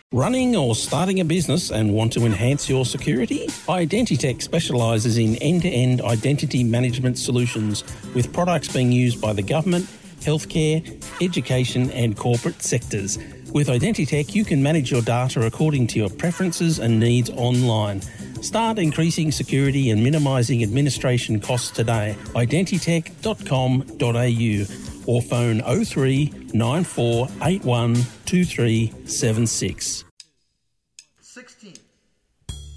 Running or starting a business and want to enhance your security? Identitech specialises in end-to-end identity management solutions with products being used by the government, healthcare, education and corporate sectors. With Identitech, you can manage your data according to your preferences and needs online. Start increasing security and minimising administration costs today. Identitech.com.au or phone 03 94 81 2376. 16.